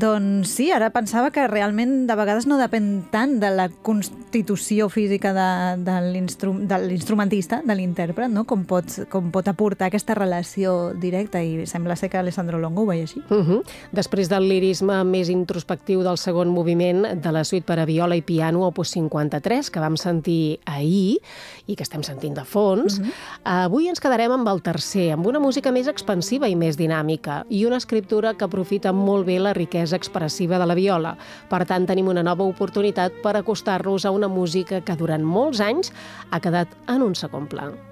Doncs sí, ara pensava que realment de vegades no depèn tant de la constitució física de l'instrumentista, de l'intèrpret, no? com pot aportar aquesta relació directa, i sembla ser que Alessandro Longo ho veia així. Després del lirisme més introspectiu del segon moviment de la suite per a viola i piano, opus 53, que vam sentir ahir i que estem sentint de fons, avui ens quedarem amb el tercer, amb una música més expansiva i més dinàmica, i una escriptura que aprofita molt bé la riquesa expressiva de la viola. Per tant, tenim una nova oportunitat per acostar-nos a una música que durant molts anys ha quedat en un segon pla.